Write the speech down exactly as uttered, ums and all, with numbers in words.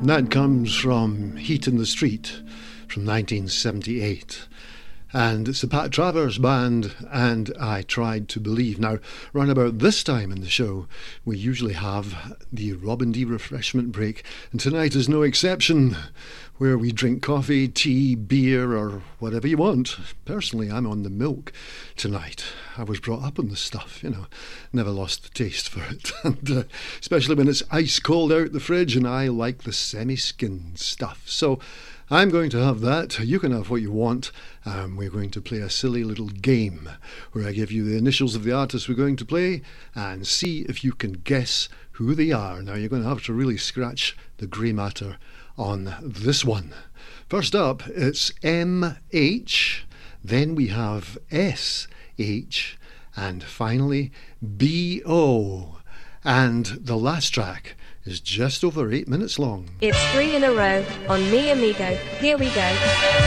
That comes from Heat in the Street from nineteen seventy-eight. And it's the Pat Travers Band, and I Tried to Believe. Now, round about this time in the show, we usually have the Robin D refreshment break, and tonight is no exception, where we drink coffee, tea, beer, or whatever you want. Personally, I'm on the milk tonight. I was brought up on the stuff, you know, never lost the taste for it, and uh, especially when it's ice cold out the fridge, and I like the semi-skinned stuff. So I'm going to have that. You can have what you want. Um, we're going to play a silly little game where I give you the initials of the artist we're going to play and see if you can guess who they are. Now, you're going to have to really scratch the grey matter on this one. First up, it's M H, then we have S H, and finally B O. And the last track is just over eight minutes long. It's three in a row on Mi Amigo. Here we go.